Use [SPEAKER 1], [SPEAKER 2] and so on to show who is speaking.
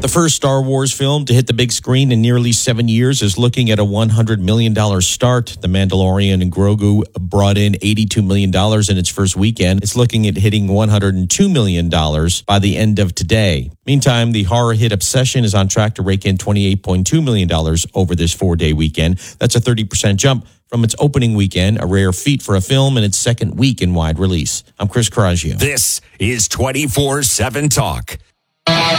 [SPEAKER 1] The first Star Wars film to hit the big screen in nearly 7 years is looking at a $100 million start. The Mandalorian and Grogu brought in $82 million in its first weekend. It's looking at hitting $102 million by the end of today. Meantime, the horror hit Obsession is on track to rake in $28.2 million over this 4-day weekend. That's a 30% jump from its opening weekend, a rare feat for a film in its second week in wide release. I'm Chris Coraggio.
[SPEAKER 2] This is 24/7 Talk.